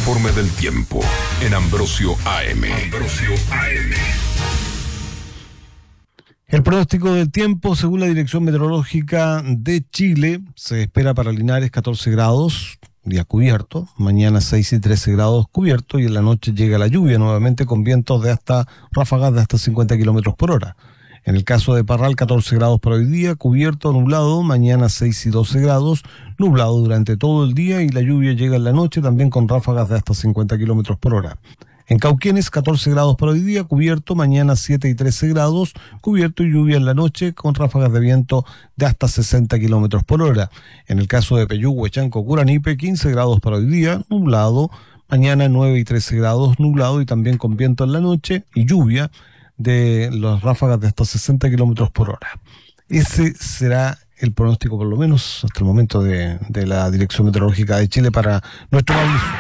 informe del tiempo en Ambrosio AM. El pronóstico del tiempo, según la Dirección Meteorológica de Chile, se espera para Linares 14 grados, día cubierto, mañana 6 y 13 grados cubierto, y en la noche llega la lluvia nuevamente con vientos ráfagas de hasta 50 kilómetros por hora. En el caso de Parral, 14 grados para hoy día, cubierto, nublado, mañana 6 y 12 grados, nublado durante todo el día, y la lluvia llega en la noche también con ráfagas de hasta 50 kilómetros por hora. En Cauquenes, 14 grados para hoy día, cubierto, mañana 7 y 13 grados, cubierto y lluvia en la noche con ráfagas de viento de hasta 60 kilómetros por hora. En el caso de Peyú, Huechanco, Curanipe, 15 grados para hoy día, nublado, mañana 9 y 13 grados, nublado y también con viento en la noche y lluvia de las ráfagas de hasta 60 kilómetros por hora. Ese será el pronóstico, por lo menos hasta el momento, de la Dirección Meteorológica de Chile para nuestro país.